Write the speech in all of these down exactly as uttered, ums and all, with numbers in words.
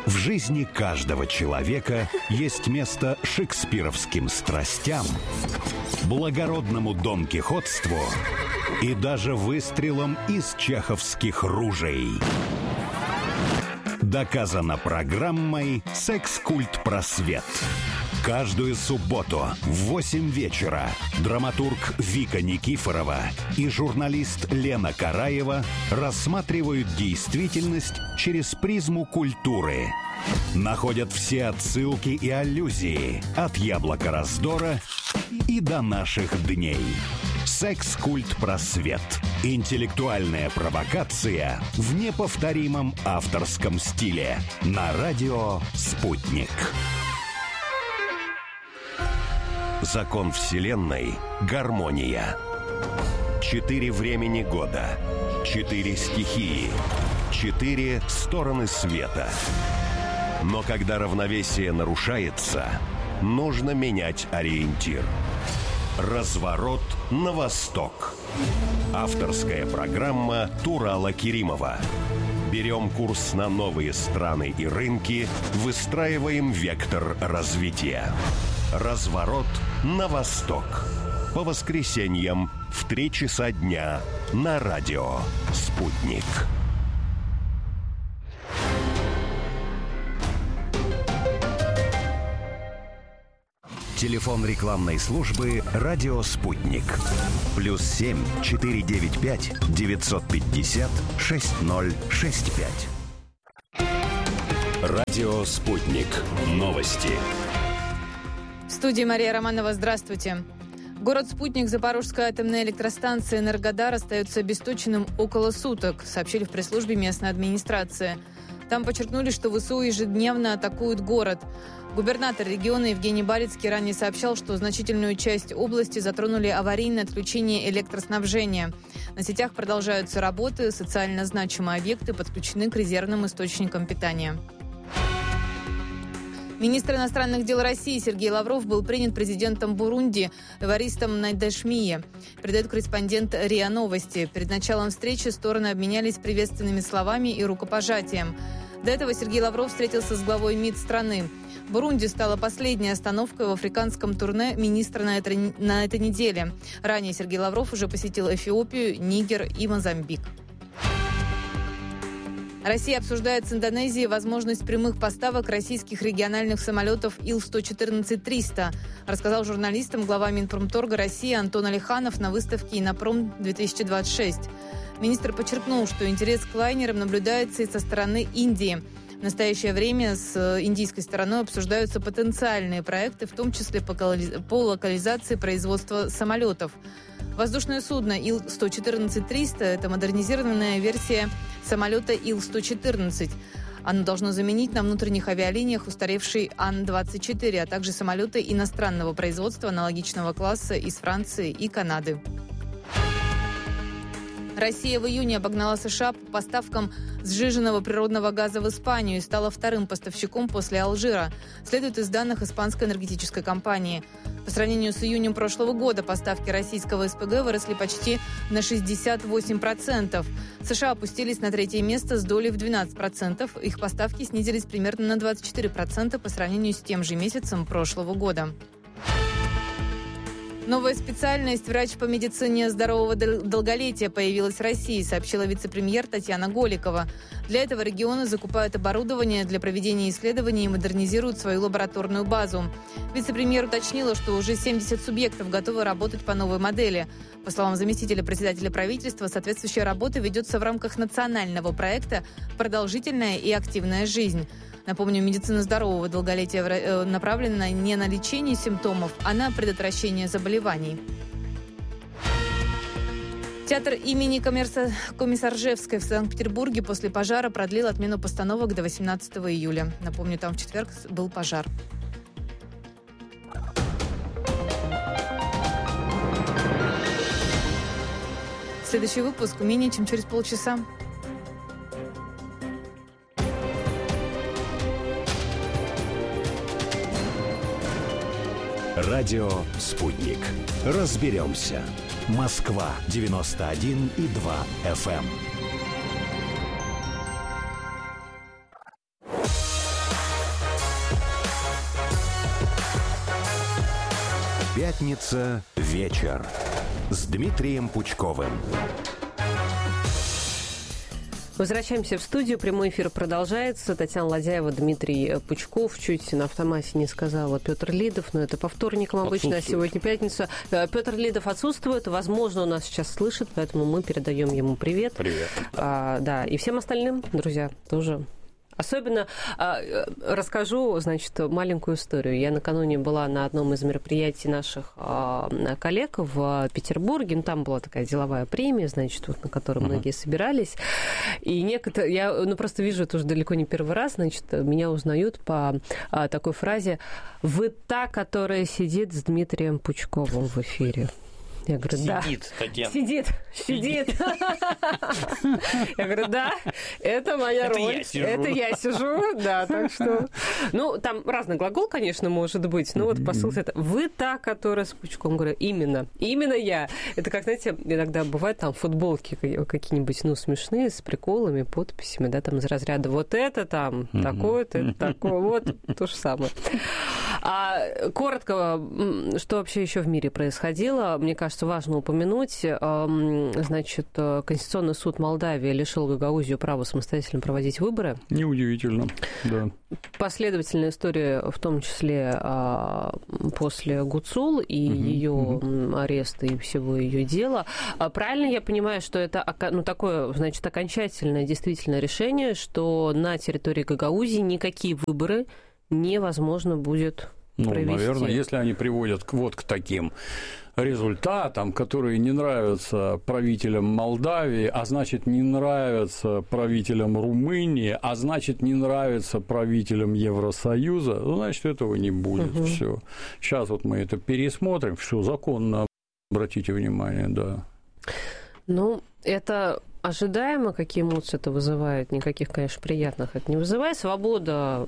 В жизни каждого человека есть место шекспировским страстям, благородному донкихотству и даже выстрелам из чеховских ружей. Доказано программой «Секс-культ Просвет». Каждую субботу в восемь вечера драматург Вика Никифорова и журналист Лена Караева рассматривают действительность через призму культуры. Находят все отсылки и аллюзии от яблока раздора и до наших дней. «Секс-культ Просвет». Интеллектуальная провокация в неповторимом авторском стиле. На радио «Спутник». Закон Вселенной – гармония. Четыре времени года. Четыре стихии. Четыре стороны света. Но когда равновесие нарушается, нужно менять ориентир. Разворот на восток. Авторская программа Турала Керимова. Берем курс на новые страны и рынки, выстраиваем вектор развития. Разворот на восток. По воскресеньям в три часа дня на радио «Спутник». Телефон рекламной службы «Радио Спутник». Плюс семь четыре девять пять девятьсот пятьдесят шесть ноль шесть пять. Радио Спутник. Новости. В студии Мария Романова. Здравствуйте. Город-спутник Запорожская атомная электростанция «Энергодар» остается обесточенным около суток, сообщили в пресс-службе местной администрации. Там подчеркнули, что ВСУ ежедневно атакуют город. Губернатор региона Евгений Балицкий ранее сообщал, что значительную часть области затронули аварийное отключение электроснабжения. На сетях продолжаются работы, социально значимые объекты подключены к резервным источникам питания. Министр иностранных дел России Сергей Лавров был принят президентом Бурунди Эваристом Найдашмие, передает корреспондент РИА Новости. Перед началом встречи стороны обменялись приветственными словами и рукопожатием. До этого Сергей Лавров встретился с главой МИД страны. Бурунди стала последней остановкой в африканском турне министра на, это, на этой неделе. Ранее Сергей Лавров уже посетил Эфиопию, Нигер и Мозамбик. Россия обсуждает с Индонезией возможность прямых поставок российских региональных самолетов Ил сто четырнадцать триста, рассказал журналистам глава Минпромторга России Антон Алиханов на выставке «Инопром-две тысячи двадцать шесть». Министр подчеркнул, что интерес к лайнерам наблюдается и со стороны Индии. В настоящее время с индийской стороной обсуждаются потенциальные проекты, в том числе по локализации производства самолетов. Воздушное судно Ил сто четырнадцать триста – это модернизированная версия самолета Ил сто четырнадцать. Оно должно заменить на внутренних авиалиниях устаревший Ан двадцать четыре, а также самолеты иностранного производства аналогичного класса из Франции и Канады. Россия в июне обогнала США по поставкам сжиженного природного газа в Испанию и стала вторым поставщиком после Алжира, следует из данных испанской энергетической компании. По сравнению с июнем прошлого года поставки российского СПГ выросли почти на шестьдесят восемь процентов. США опустились на третье место с долей в двенадцать процентов. Их поставки снизились примерно на двадцать четыре процента по сравнению с тем же месяцем прошлого года. Новая специальность «Врач по медицине здорового долголетия» появилась в России, сообщила вице-премьер Татьяна Голикова. Для этого регионы закупают оборудование для проведения исследований и модернизируют свою лабораторную базу. Вице-премьер уточнила, что уже семьдесят субъектов готовы работать по новой модели. По словам заместителя председателя правительства, соответствующая работа ведется в рамках национального проекта «Продолжительная и активная жизнь». Напомню, медицина здорового долголетия направлена не на лечение симптомов, а на предотвращение заболеваний. Театр имени Комиссаржевской в Санкт-Петербурге после пожара продлил отмену постановок до восемнадцатого июля. Напомню, там в четверг был пожар. Следующий выпуск менее чем через полчаса. Радио «Спутник». Разберемся. Москва девяносто один и два эф эм. Пятница. Вечер. С Дмитрием Пучковым. Возвращаемся в студию. Прямой эфир продолжается. Татьяна Ладяева, Дмитрий Пучков. Чуть на автомате не сказала Петр Лидов, но это по вторникам обычно, а сегодня пятница. Петр Лидов отсутствует. Возможно, он нас сейчас слышит, поэтому мы передаем ему привет. Привет. А, да, и всем остальным, друзья, тоже. Особенно э, расскажу, значит, маленькую историю. Я накануне была на одном из мероприятий наших э, коллег в Петербурге. Ну, там была такая деловая премия, значит, вот, на которой uh-huh. многие собирались. И некоторые... Я ну, просто вижу это уже далеко не первый раз. Значит, меня узнают по э, такой фразе: «Вы та, которая сидит с Дмитрием Пучковым в эфире». Я говорю, сидит, да. Татьяна. Сидит, сидит. Я говорю, да, это моя это роль. Я сижу. Это я сижу, да, так что... Ну, там разный глагол, конечно, может быть, но вот посыл это «Вы та, которая с Пучком». Говорю, именно, именно я. Это как, знаете, иногда бывает там футболки какие-нибудь, ну, смешные, с приколами, подписями, да, там из разряда «Вот это там, такое-то, это такое». Вот то же самое. А коротко, что вообще еще в мире происходило, мне кажется, важно упомянуть. Значит, Конституционный суд Молдавии лишил Гагаузию права самостоятельно проводить выборы. Неудивительно, да. Последовательная история, в том числе после Гуцул и угу, ее угу. ареста и всего ее дела. Правильно я понимаю, что это ну, такое, значит, окончательное действительно решение, что на территории Гагаузии никакие выборы невозможно будет ну, провести? Наверное, если они приводят вот к таким результатам, которые не нравятся правителям Молдавии, а значит, не нравятся правителям Румынии, а значит, не нравятся правителям Евросоюза, ну, значит, этого не будет. Угу. Все. Сейчас вот мы это пересмотрим. Все законно, обратите внимание, да. Ну, это ожидаемо, какие эмоции это вызывает. Никаких, конечно, приятных это не вызывает. Свобода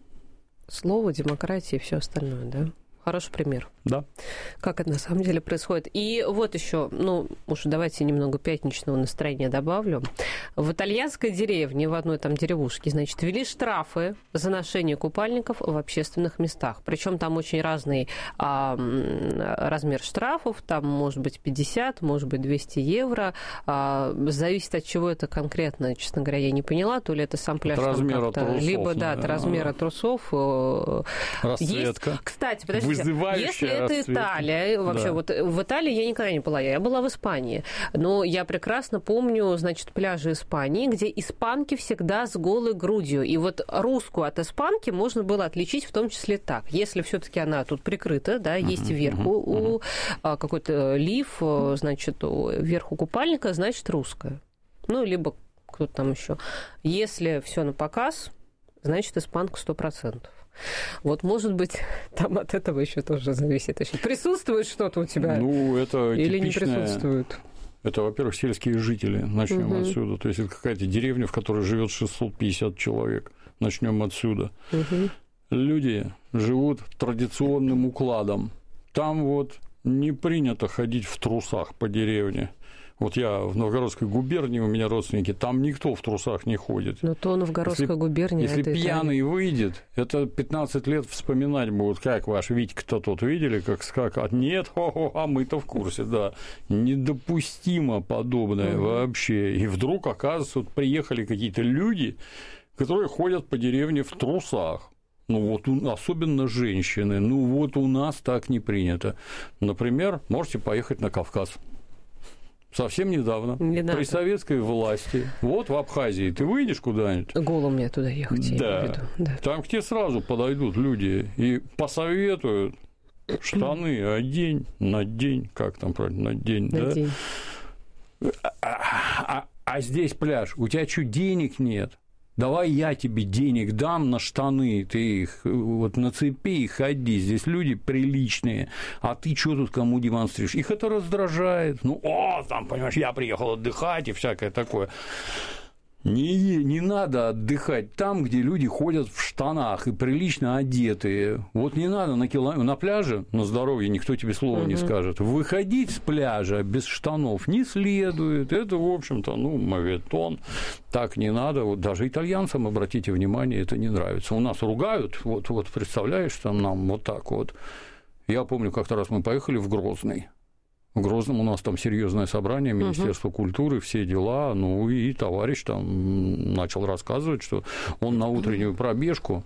слова, демократия и все остальное, да? Хороший пример. Да. Как это на самом деле происходит. И вот еще, ну, уж давайте немного пятничного настроения добавлю. В итальянской деревне, в одной там деревушке, значит, ввели штрафы за ношение купальников в общественных местах. Причем там очень разный а, размер штрафов. Там может быть пятьдесят, может быть двести евро. А, зависит от чего это конкретно, честно говоря, я не поняла. То ли это сам пляж, от размера трусов, либо да, от размера трусов. Расцветка. Есть, кстати, подождите. Если это расцветка. Италия, вообще да. вот в Италии я никогда не была, я была в Испании, но я прекрасно помню, значит, пляжи Испании, где испанки всегда с голой грудью, и вот русскую от испанки можно было отличить в том числе так, если все-таки она тут прикрыта, да, есть вверху uh-huh, у uh-huh. какой-то лиф, значит, вверху купальника, значит, русская, ну, либо кто-то там еще. Если все на показ, значит, испанка сто процентов. Вот, может быть, там от этого еще тоже зависит. Присутствует что-то у тебя? Ну, это или типичное... не присутствует? Это, во-первых, сельские жители. Начнем угу. отсюда. То есть это какая-то деревня, в которой живет шестьсот пятьдесят человек. Начнем отсюда. Угу. Люди живут традиционным укладом. Там вот не принято ходить в трусах по деревне. Вот я в Новгородской губернии, у меня родственники, там никто в трусах не ходит. Но то Новгородская если, губерния... Если это пьяный Италия. выйдет, это пятнадцать лет вспоминать будут, как ваш Витька-то тот видели, как скакать. Нет, хо-хо, а мы-то в курсе, да. Недопустимо подобное угу. вообще. И вдруг, оказывается, вот приехали какие-то люди, которые ходят по деревне в трусах. Ну вот, особенно женщины. Ну вот у нас так не принято. Например, можете поехать на Кавказ. Совсем недавно, не при советской власти, вот в Абхазии, ты выйдешь куда-нибудь? Голым мне туда ехать, да. я имею в виду. Да. Там к тебе сразу подойдут люди и посоветуют штаны одень, надень, как там правильно, надень, надень. Да? А, а, а здесь пляж, у тебя что, денег нет? Давай я тебе денег дам на штаны, ты их вот нацепи и ходи. Здесь люди приличные, а ты что тут кому демонстрируешь? Их это раздражает. Ну, о, там, понимаешь, я приехал отдыхать и всякое такое. Не, не надо отдыхать там, где люди ходят в штанах и прилично одетые. Вот не надо на, километр... на пляже, на здоровье никто тебе слова угу. не скажет. Выходить с пляжа без штанов не следует. Это, в общем-то, ну, моветон. Так не надо. Вот даже итальянцам, обратите внимание, это не нравится. У нас ругают, вот, вот представляешь, там нам вот так вот. Я помню, как-то раз мы поехали в Грозный. В Грозном у нас там серьезное собрание, Министерство uh-huh. культуры, все дела. Ну, и товарищ там начал рассказывать, что он на утреннюю пробежку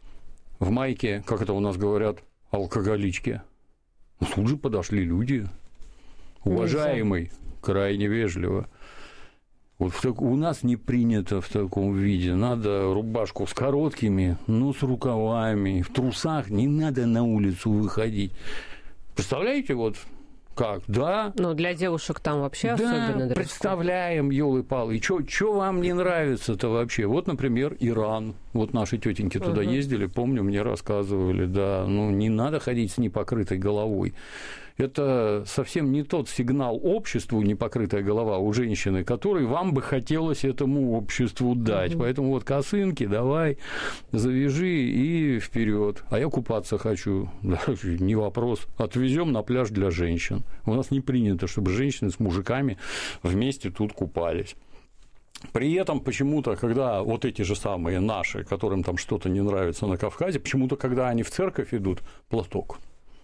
в майке, как это у нас говорят, алкоголички. Тут же подошли люди. Уважаемый, крайне вежливо. Вот в так... у нас не принято в таком виде. Надо рубашку с короткими, но с рукавами. В трусах не надо на улицу выходить. Представляете, вот как, да? Ну, для девушек там вообще да, особенно. Да, представляем, ёлы-палы. Что вам не нравится-то вообще? Вот, например, Иран. Вот наши тетеньки туда uh-huh. ездили, помню, мне рассказывали, да. Ну, не надо ходить с непокрытой головой. Это совсем не тот сигнал обществу, непокрытая голова у женщины, который вам бы хотелось этому обществу дать. Uh-huh. Поэтому вот косынки давай, завяжи и вперед. А я купаться хочу. Да, не вопрос. Отвезем на пляж для женщин. У нас не принято, чтобы женщины с мужиками вместе тут купались. При этом почему-то, когда вот эти же самые наши, которым там что-то не нравится на Кавказе, почему-то, когда они в церковь идут, платок.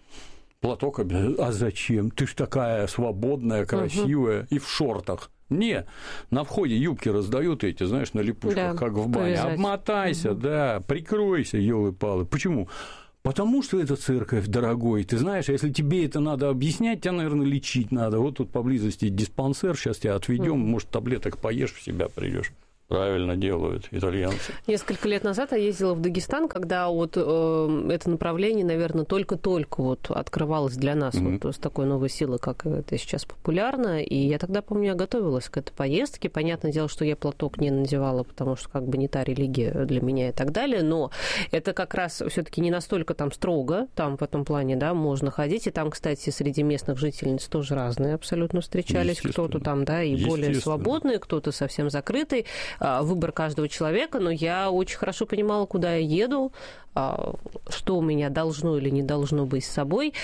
Платок обязательно. А зачем? Ты ж такая свободная, красивая, uh-huh. и в шортах. Не, на входе юбки раздают эти, знаешь, на липучках, да, как в бане. Повязать. Обмотайся, uh-huh. да, прикройся, ёлы-палы. Почему? Потому что это церковь, дорогой. Ты знаешь, если тебе это надо объяснять, тебя, наверное, лечить надо. Вот тут поблизости диспансер, сейчас тебя отведем, uh-huh. может, таблеток поешь, в себя придешь. Правильно делают итальянцы. Несколько лет назад я ездила в Дагестан, когда вот э, это направление, наверное, только-только вот открывалось для нас mm-hmm. вот с такой новой силой, как это сейчас популярно. И я тогда, помню, я готовилась к этой поездке. Понятное дело, что я платок не надевала, потому что как бы не та религия для меня и так далее. Но это как раз все-таки не настолько там строго, там в этом плане, да, можно ходить. И там, кстати, среди местных жительниц тоже разные абсолютно встречались. Кто-то там, да, и более свободные, кто-то совсем закрытый. Выбор каждого человека, но я очень хорошо понимала, куда я еду, что у меня должно или не должно быть с собой.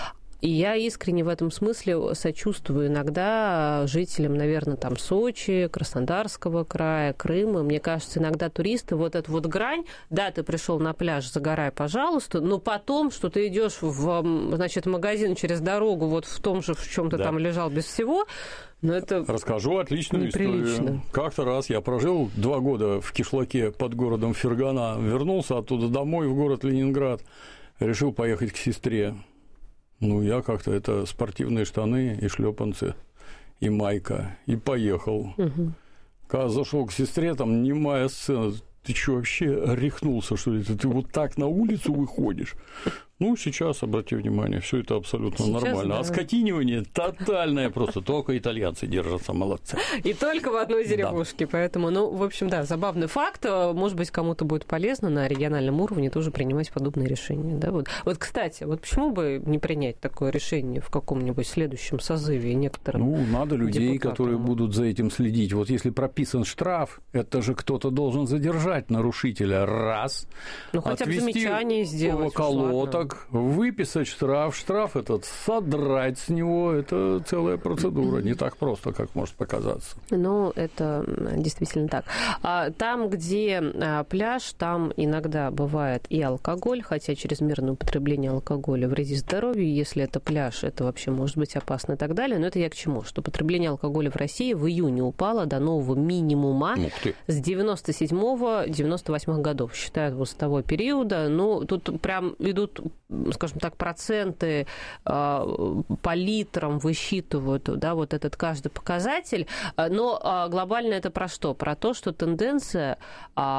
И я искренне в этом смысле сочувствую иногда жителям, наверное, там Сочи, Краснодарского края, Крыма. Мне кажется, иногда туристы вот эту вот грань, да, ты пришел на пляж, загорай, пожалуйста, но потом, что ты идешь в, значит, магазин через дорогу, вот в том же, в чем ты да. там лежал без всего. Но это расскажу отличную неприлично. Историю. Как-то раз я прожил два года в кишлаке под городом Фергана, вернулся оттуда домой в город Ленинград, решил поехать к сестре. Ну, я как-то это спортивные штаны и шлепанцы, и майка, и поехал. Угу. Когда зашел к сестре, там немая сцена. Ты что, вообще рехнулся, что ли? Ты вот так на улицу выходишь? Ну, сейчас, обрати внимание, все это абсолютно сейчас, нормально. Да. А скотинивание тотальное просто. Только итальянцы держатся, молодцы. И только в одной деревушке. Да. Поэтому, ну, в общем, да, забавный факт. Может быть, кому-то будет полезно на региональном уровне тоже принимать подобные решения. Да? Вот. вот, кстати, вот почему бы не принять такое решение в каком-нибудь следующем созыве некоторым Ну, надо людей, депутатам. которые будут за этим следить. Вот если прописан штраф, это же кто-то должен задержать нарушителя. Раз. Ну, хотя бы замечание сделать. Колоток. Выписать штраф, штраф этот содрать с него, это целая процедура, не так просто, как может показаться. Ну, это действительно так. А там, где пляж, там иногда бывает и алкоголь, хотя чрезмерное употребление алкоголя вредит здоровью, если это пляж, это вообще может быть опасно и так далее. Но это я к чему? Что потребление алкоголя в России в июне упало до нового минимума с девяносто седьмого - девяносто восьмого годов, считают вот с того периода. Ну, тут прям идут, скажем так, проценты э, по литрам высчитывают, да, вот этот каждый показатель. Но э, глобально это про что? Про то, что тенденция э,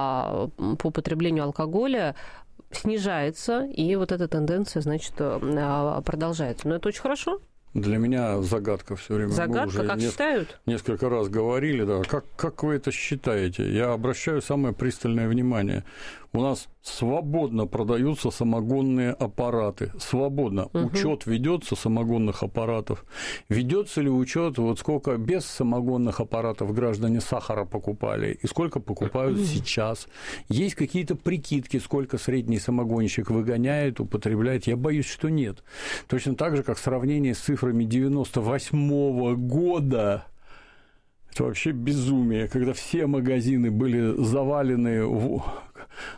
по потреблению алкоголя снижается, и вот эта тенденция, значит, э, продолжается. Но это очень хорошо. Для меня загадка все время. Загадка, как неск- считают? Несколько раз говорили, да. Как, как вы это считаете? Я обращаю самое пристальное внимание. У нас свободно продаются самогонные аппараты. Свободно. Угу. Учет ведется самогонных аппаратов. Ведется ли учет, вот сколько без самогонных аппаратов граждане сахара покупали и сколько покупают угу. сейчас? Есть какие-то прикидки, сколько средний самогонщик выгоняет, употребляет? Я боюсь, что нет. Точно так же, как сравнение с цифрами девяносто восьмого года. Это вообще безумие, когда все магазины были завалены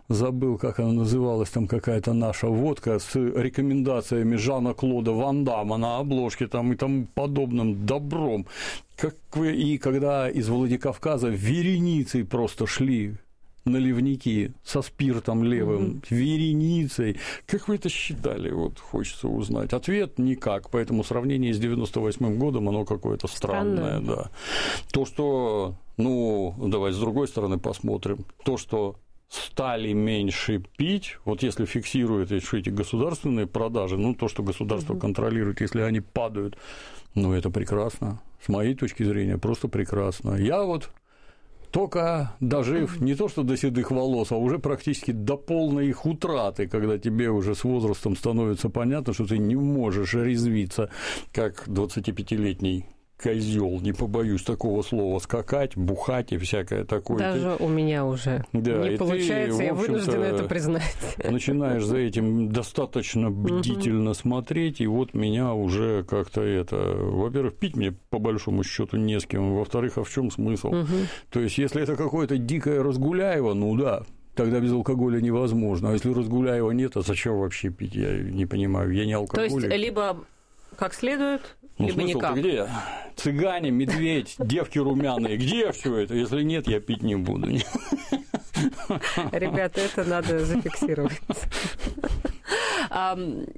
забыл, как она называлась, там какая-то наша водка с рекомендациями Жана-Клода Ван Дамма на обложке там и тому подобным добром. Как вы... И когда из Владикавказа вереницей просто шли наливники со спиртом левым, mm-hmm. вереницей. Как вы это считали? Вот хочется узнать. Ответ – никак. Поэтому сравнение с девяносто восьмым годом, оно какое-то странное. Странное. Да. То, что, ну, давай с другой стороны посмотрим. То, что стали меньше пить, вот если фиксируют эти государственные продажи, ну, то, что государство mm-hmm. контролирует, если они падают, ну, это прекрасно. С моей точки зрения, просто прекрасно. Я вот только дожив не то что до седых волос, а уже практически до полной их утраты, когда тебе уже с возрастом становится понятно, что ты не можешь резвиться, как двадцатипятилетний козел, не побоюсь такого слова, скакать, бухать и всякое такое. Даже ты... у меня уже да, не получается, ты, я вынуждена это признать. Начинаешь за этим достаточно бдительно смотреть, и вот меня уже как-то это... Во-первых, пить мне по большому счету не с кем, во-вторых, а в чем смысл? Угу. То есть, если это какое-то дикое Разгуляево, ну да, тогда без алкоголя невозможно. А если Разгуляева нет, а зачем вообще пить? Я не понимаю, я не алкоголик. То есть, либо как следует, ну, либо никак. Где? Цыгане, медведь, девки румяные. Где все это? Если нет, я пить не буду. Ребята, это надо зафиксировать. А,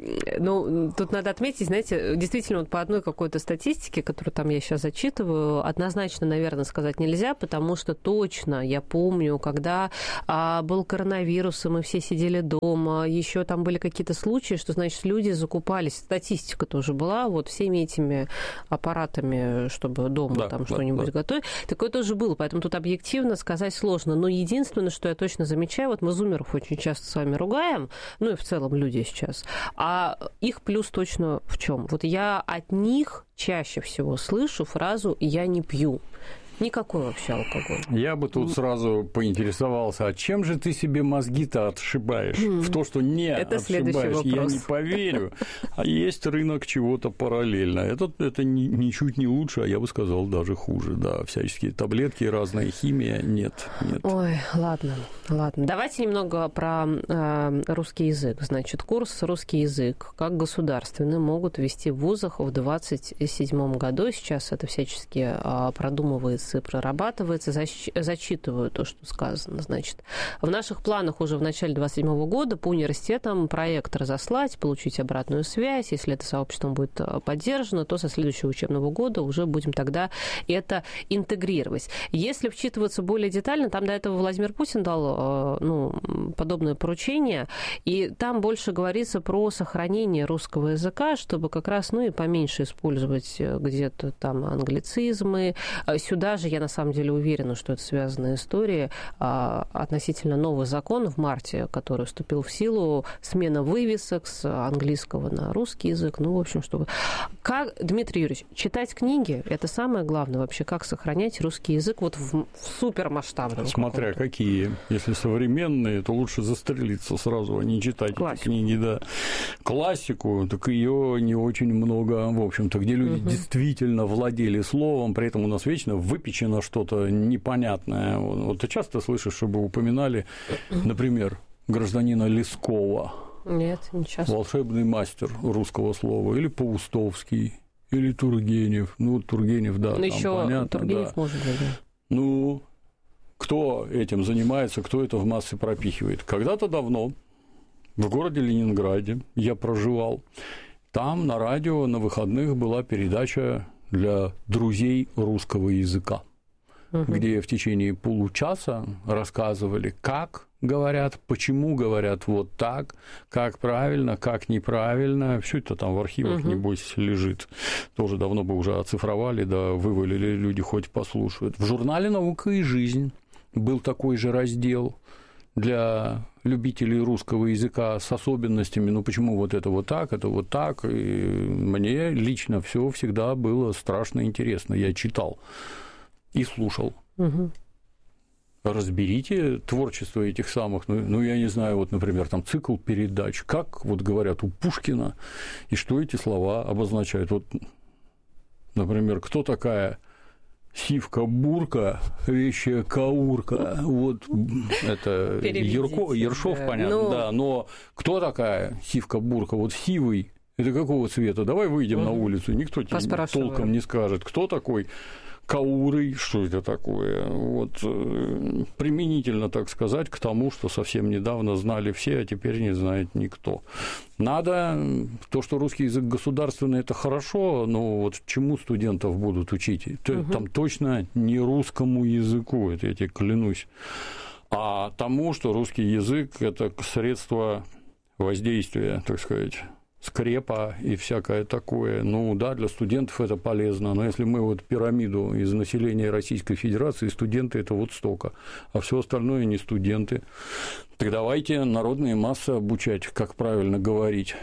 ну, тут надо отметить, знаете, действительно, вот по одной какой-то статистике, которую там я сейчас зачитываю, однозначно, наверное, сказать нельзя, потому что точно я помню, когда а, был коронавирус, и мы все сидели дома, еще там были какие-то случаи, что, значит, люди закупались, статистика тоже была, вот всеми этими аппаратами, чтобы дома да, там да, что-нибудь да. готовить. Такое тоже было, поэтому тут объективно сказать сложно. Но единственное, что я точно замечаю, вот мы зумеров очень часто с вами ругаем, ну и в целом люди сейчас, а их плюс точно в чем? Вот я от них чаще всего слышу фразу «я не пью». Никакой вообще алкоголь. Я бы тут сразу поинтересовался, а чем же ты себе мозги-то отшибаешь? Mm. В то, что не это отшибаешь, я не поверю. А есть рынок чего-то параллельно. Это, это ничуть не лучше, а я бы сказал, даже хуже. Да, всяческие таблетки, разная химия. Нет, нет. Ой, ладно, ладно. Давайте немного про э, русский язык. Значит, курс «Русский язык» как государственный могут ввести в вузах в двадцать седьмом году. Сейчас это всячески э, продумывается и прорабатывается, зачитываю то, что сказано. Значит, в наших планах уже в начале двадцать седьмого года по университетам проект разослать, получить обратную связь. Если это сообществом будет поддержано, то со следующего учебного года уже будем тогда это интегрировать. Если вчитываться более детально, там до этого Владимир Путин дал ну, подобное поручение, и там больше говорится про сохранение русского языка, чтобы как раз ну, и поменьше использовать где-то там англицизмы. Сюда же я на самом деле уверена, что это связанная история а, относительно новый закон в марте, который вступил в силу, смена вывесок с английского на русский язык. Ну, в общем, чтобы... Как, Дмитрий Юрьевич, читать книги – это самое главное вообще, как сохранять русский язык вот в, в супермасштабном. Смотря каком-то. Какие. Если современные, то лучше застрелиться сразу, а не читать Классику. Эти книги. Да. Классику, так ее не очень много, в общем-то, где люди угу. действительно владели словом, при этом у нас вечно выпечено что-то непонятное. Вот ты часто слышишь, чтобы упоминали, например, гражданина Лескова. Нет, не часто. Волшебный мастер русского слова. Или Паустовский, или Тургенев. Ну, Тургенев, да, ну, там ещё понятно. Тургенев да. может быть, да. Ну, кто этим занимается, кто это в массы пропихивает? Когда-то давно в городе Ленинграде я проживал. Там на радио на выходных была передача для друзей русского языка, угу. где в течение получаса рассказывали, как говорят, почему говорят вот так, как правильно, как неправильно. Все это там в архивах, угу. небось, лежит. Тоже давно бы уже оцифровали, да вывалили, люди хоть послушают. В журнале «Наука и жизнь» был такой же раздел для любителей русского языка с особенностями, ну почему вот это вот так, это вот так, и мне лично все всегда было страшно интересно, я читал и слушал. Угу. Разберите творчество этих самых, ну, ну я не знаю, вот, например, там цикл передач, как вот говорят у Пушкина, и что эти слова обозначают. Вот, например, кто такая сивка-бурка, вещая каурка. Вот это Ярко, Ершов, да. Понятно, но... да. Но кто такая сивка-бурка? Вот сивый. Это какого цвета? Давай выйдем угу. на улицу, никто тебе толком не скажет, кто такой каурый, что это такое. Вот применительно, так сказать, к тому, что совсем недавно знали все, а теперь не знает никто. Надо, то, что русский язык государственный, это хорошо, но вот чему студентов будут учить? Угу. Там точно не русскому языку, это я тебе клянусь, а тому, что русский язык – это средство воздействия, так сказать, скрепа и всякое такое. Ну да, для студентов это полезно, но если мы вот пирамиду из населения Российской Федерации, студенты это вот столько, а все остальное не студенты, так давайте народные массы обучать, как правильно говорить.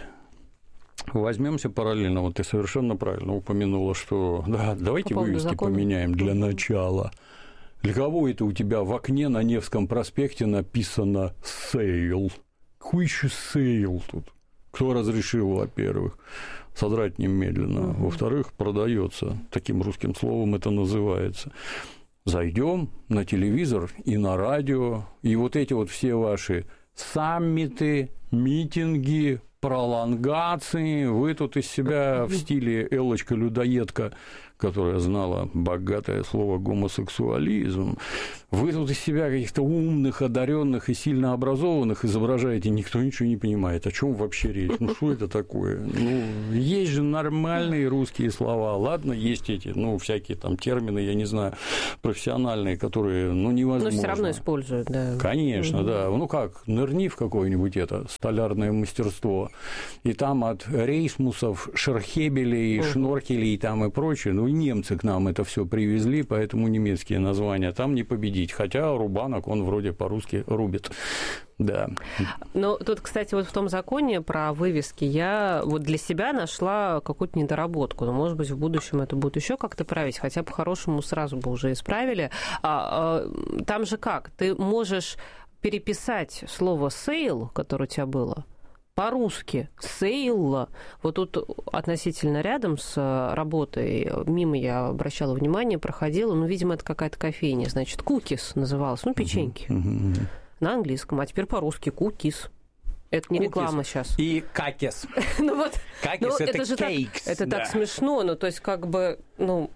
Возьмемся параллельно, вот ты совершенно правильно упомянула, что да, давайте По вывески закона. Поменяем для начала. Для кого это у тебя в окне на Невском проспекте написано «сейл»? Какой еще сейл тут? Кто разрешил, во-первых, содрать немедленно, угу. во-вторых, продается, таким русским словом это называется. Зайдем на телевизор и на радио, и вот эти вот все ваши саммиты, митинги, пролонгации, вы тут из себя в стиле Эллочка-людоедка, которая знала богатое слово гомосексуализм, вы тут из себя каких-то умных, одаренных и сильно образованных изображаете, никто ничего не понимает, о чем вообще речь, ну что это такое? Ну, есть же нормальные русские слова, ладно, есть эти, ну, всякие там термины, я не знаю, профессиональные, которые, ну, невозможно. Но все равно используют, да. Конечно, да. Ну как, нырни в какое-нибудь это столярное мастерство, и там от рейсмусов, шерхебелей, шноркелей там и прочее, ну, немцы к нам это все привезли, поэтому немецкие названия там не победить. Хотя Рубанок, он вроде по-русски рубит. Да. Но тут, кстати, вот в том законе про вывески я вот для себя нашла какую-то недоработку. Но, может быть, в будущем это будет еще как-то править, хотя по-хорошему сразу бы уже исправили. А, а, там же как? Ты можешь переписать слово «сейл», которое у тебя было, по-русски «сейл». Вот тут относительно рядом с работой, мимо я обращала внимание, проходила, ну, видимо, это какая-то кофейня, значит, «кукис» называлась, ну, печеньки uh-huh, uh-huh. на английском, а теперь по-русски «кукис». Это не реклама сейчас. И какис. Ну вот, какис – это кейкс. Это так смешно, ну, то есть, как бы, ну,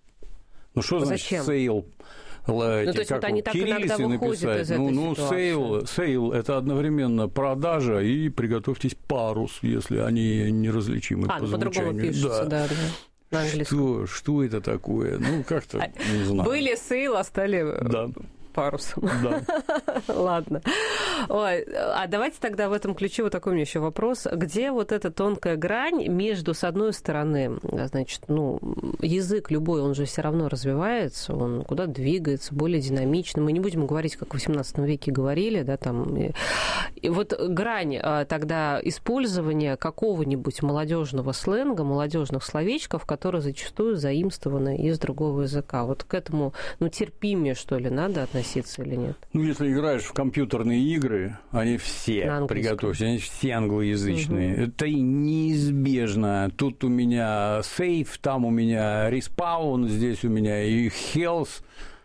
ну, что значит «сейл»? Ну, то есть, вот они так иногда выходят из этой ну, ну, ситуации. Сейл, сейл – это одновременно продажа и приготовьтесь парус, если они неразличимы а, по ну, звучанию. по-другому пишется, да, да, да, на английском. Что, что это такое? Ну, как-то, не знаю. Были сейл, а стали... Да. Парусом. Да. Ладно. Ой, а давайте тогда в этом ключе вот такой у меня еще вопрос. Где вот эта тонкая грань между, с одной стороны, значит, ну, язык любой, он же все равно развивается, он куда-то двигается, более динамично. Мы не будем говорить, как в восемнадцатом веке говорили, да, там. И, и вот грань тогда использования какого-нибудь молодежного сленга, молодежных словечков, которые зачастую заимствованы из другого языка. Вот к этому, ну, терпимее, что ли, надо относиться или нет? Ну, если играешь в компьютерные игры, они все, приготовься, они все англоязычные. Угу. Это неизбежно. Тут у меня сейф, там у меня респаун, здесь у меня и хелс.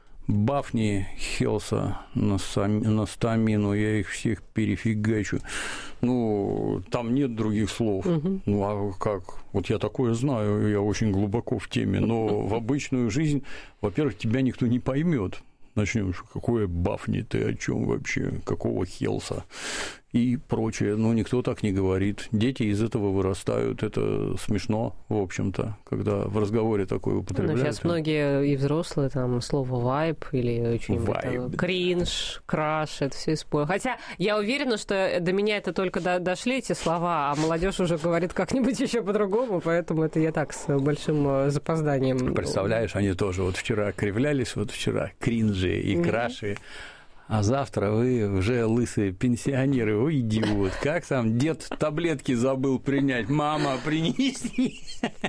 Бафни Хелса на, сам... на стамину, я их всех перефигачу. Ну, там нет других слов. Угу. Ну, а как? Вот я такое знаю, я очень глубоко в теме, но в обычную жизнь, во-первых, тебя никто не поймет. Начнем, какое бафни, ты о чем вообще, какого хелса и прочее. Ну, никто так не говорит. Дети из этого вырастают. Это смешно, в общем-то, когда в разговоре такое употребляют. Ну, сейчас многие и взрослые, там, слово вайб или что-нибудь кринж, краш, это все используют. Хотя я уверена, что до меня это только до- дошли эти слова, а молодежь уже говорит как-нибудь еще по-другому, поэтому это я так с большим запозданием. Представляешь, они тоже вот вчера кривлялись, вот вчера кринжи и краши. А завтра вы уже лысые пенсионеры, ой, идиот, как там дед таблетки забыл принять, мама, принеси.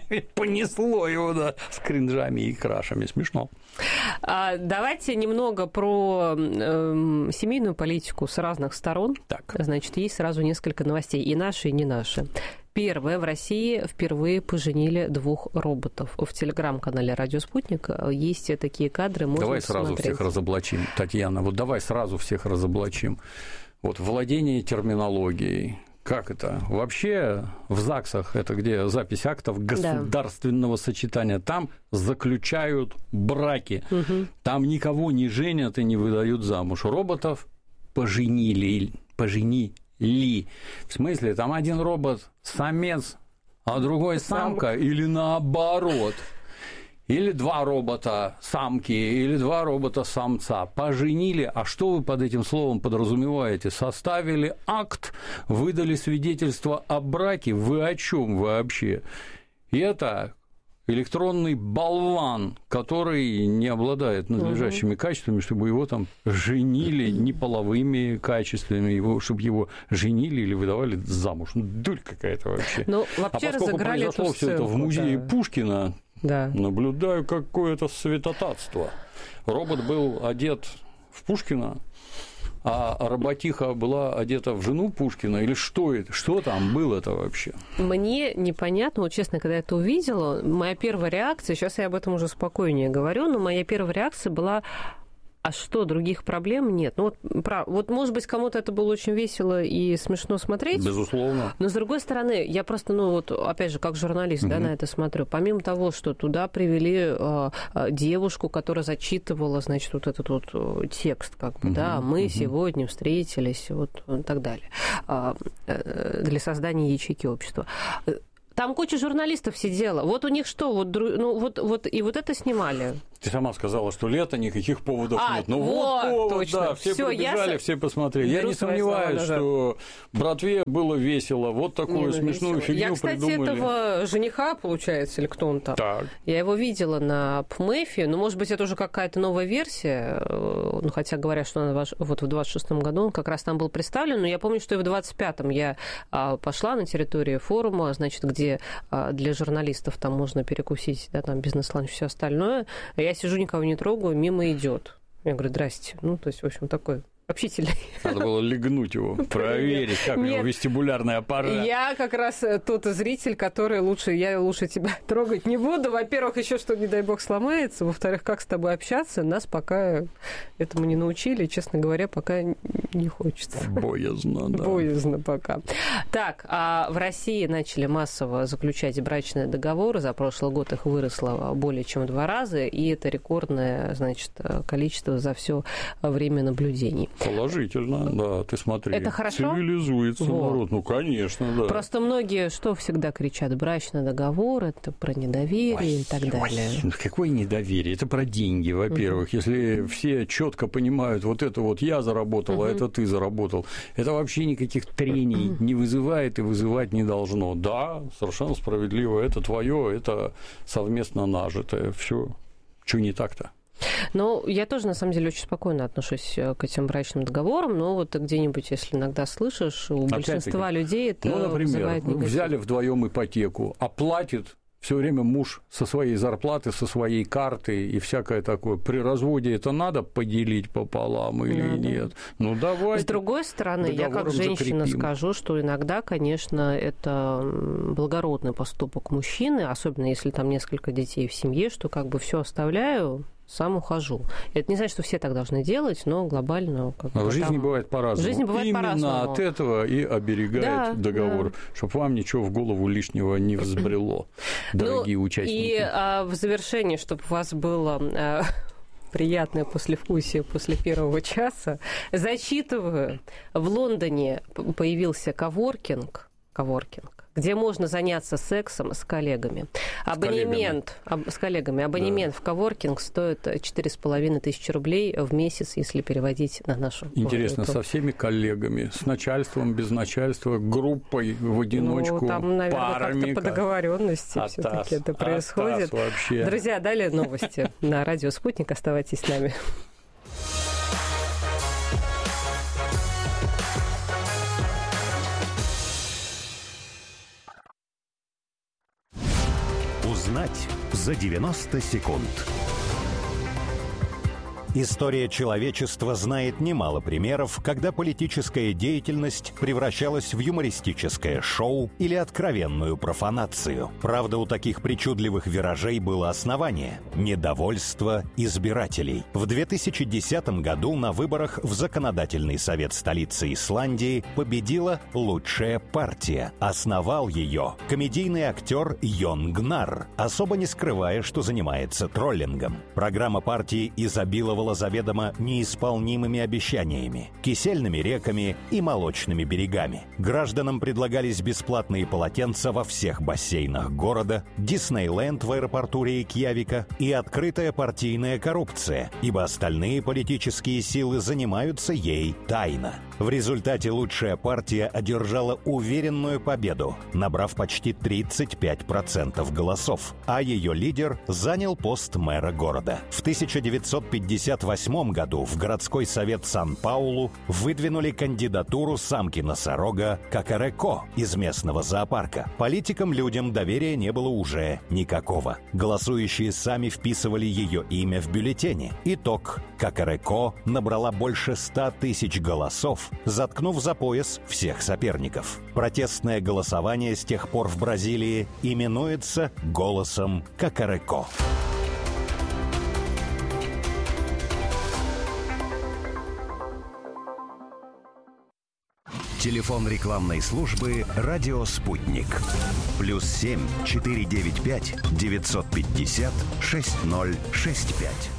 Понесло его, да, с кринжами и крашами, смешно. А, давайте немного про э, семейную политику с разных сторон. Так. Значит, есть сразу несколько новостей, и наши, и не наши. первое в России впервые поженили двух роботов. В телеграм-канале «Радио Спутник» есть такие кадры, можно Давай посмотреть. сразу всех разоблачим, Татьяна, вот давай сразу всех разоблачим. Вот владение терминологией. Как это? Вообще в ЗАГСах, это где запись актов государственного да. сочетания, там заключают браки. Угу. Там никого не женят и не выдают замуж. Роботов поженили, поженили. В смысле, там один робот самец, а другой самка, самка или наоборот. Или два робота самки, или два робота самца. Поженили. А что вы под этим словом подразумеваете? Составили акт, выдали свидетельство о браке. Вы о чем вообще? И это электронный болван, который не обладает надлежащими угу. качествами, чтобы его там женили не половыми качествами, его, чтобы его женили или выдавали замуж. Ну, дурь какая-то вообще. Ну, вообще а поскольку произошло все это в музее да. Пушкина, да. наблюдаю какое-то святотатство. Робот был одет в Пушкина, а роботиха была одета в жену Пушкина, или что это? Что там было-то вообще? Мне непонятно, вот честно, когда я это увидела, моя первая реакция, сейчас я об этом уже спокойнее говорю, но моя первая реакция была: а что, других проблем нет? Ну, вот, прав... вот, может быть, кому-то это было очень весело и смешно смотреть. Безусловно. Но, с другой стороны, я просто, ну, вот, опять же, как журналист, угу. да, на это смотрю. Помимо того, что туда привели э, девушку, которая зачитывала, значит, вот этот вот текст, как бы, угу. да, мы угу. сегодня встретились, вот, и так далее, э, э, для создания ячейки общества. Там куча журналистов сидела. Вот у них что? Вот, ну, вот, вот, и вот это снимали. Ты сама сказала, что лето, никаких поводов а, нет. Ну вот, вот повод, точно. да, все Всё, прибежали, я... все посмотрели. Я не сомневаюсь, что братве было весело. Вот такую не, ну, смешную весело. фигню я, кстати, придумали. этого жениха, получается, или кто он там? Так. Я его видела на ПМЭФе. Ну, может быть, это уже какая-то новая версия. Ну, хотя говорят, что она вот в двадцать шестом году он как раз там был представлен. Но я помню, что и в двадцать пятом я пошла на территорию форума, значит, где для журналистов там можно перекусить, да, там бизнес-ланч, все остальное. Я сижу, никого не трогаю, мимо идет. Я говорю: здрасте. Ну, то есть, в общем, такой общительный. Надо было легнуть его, проверить, как Нет, у него вестибулярный аппарат. Я как раз тот зритель, который лучше, я лучше тебя трогать не буду. Во-первых, еще что, не дай бог, сломается. Во-вторых, как с тобой общаться, нас пока этому не научили. Честно говоря, пока не хочется. Боязно, да. Боязно пока. Так, а в России начали массово заключать брачные договоры. За прошлый год их выросло более чем в два раза. И это рекордное, значит, количество за все время наблюдений. Положительно, да, ты смотри. Это хорошо? Цивилизуется вот. народ, ну, конечно, да. Просто многие что всегда кричат: брачный договор, это про недоверие ой, и так ой, далее. Ну, какое недоверие? Это про деньги, во-первых. Угу. Если все четко понимают, вот это вот я заработал, угу. а это ты заработал, это вообще никаких трений не вызывает и вызывать не должно. Да, совершенно справедливо, это твое, это совместно нажитое. Все, что не так-то? Ну, я тоже, на самом деле, очень спокойно отношусь к этим брачным договорам, но вот где-нибудь, если иногда слышишь, у Опять-таки, большинства людей это ну, например, вызывает негатив. Взяли вдвоем ипотеку, а платит все время муж со своей зарплаты, со своей карты и всякое такое. При разводе это надо поделить пополам или надо. Нет? Ну, давайте. С другой стороны, я как женщина закрепим. скажу, что иногда, конечно, это благородный поступок мужчины, особенно если там несколько детей в семье, что как бы все оставляю, сам ухожу. Это не значит, что все так должны делать, но глобально... Как но бы, в жизни там... бывает по-разному. В жизни бывает Именно по-разному. От этого и оберегает да, договор, да. чтобы вам ничего в голову лишнего не взбрело, дорогие ну, участники. И а, в завершении, чтобы у вас было... А... приятное послевкусие после первого часа. Зачитываю. В Лондоне появился коворкинг, коворкинг, где можно заняться сексом с коллегами. С Абонемент коллегами. Об, с коллегами. Абонемент да. в коворкинг стоит четыре с половиной тысячи рублей в месяц, если переводить на нашу. Интересно, валюту. Со всеми коллегами, с начальством, без начальства, группой, в одиночку, ну, там, наверное, парами. как-то по договоренности Атас, все-таки это происходит. Вообще. Друзья, далее новости на радио «Спутник». Оставайтесь с нами. Узнать за девяносто секунд. История человечества знает немало примеров, когда политическая деятельность превращалась в юмористическое шоу или откровенную профанацию. Правда, у таких причудливых виражей было основание – недовольство избирателей. В две тысячи десятом году на выборах в Законодательный совет столицы Исландии победила лучшая партия. Основал ее комедийный актер Йон Гнар, особо не скрывая, что занимается троллингом. Программа партии изобиловала заведомо неисполнимыми обещаниями, кисельными реками и молочными берегами. Гражданам предлагались бесплатные полотенца во всех бассейнах города, Диснейленд в аэропорту Рейкьявика и открытая партийная коррупция, ибо остальные политические силы занимаются ей тайно. В результате лучшая партия одержала уверенную победу, набрав почти тридцать пять процентов голосов, а ее лидер занял пост мэра города. В тысяча девятьсот пятьдесят восьмом году в городской совет Сан-Паулу выдвинули кандидатуру самки-носорога Какареко из местного зоопарка. Политикам-людям доверия не было уже никакого. Голосующие сами вписывали ее имя в бюллетени. Итог: Какареко набрала больше ста тысяч голосов, заткнув за пояс всех соперников. Протестное голосование с тех пор в Бразилии именуется «голосом Какареко». Телефон рекламной службы «Радио Спутник». Плюс семь четыре девять пять девятьсот пятьдесят шесть ноль шесть пять.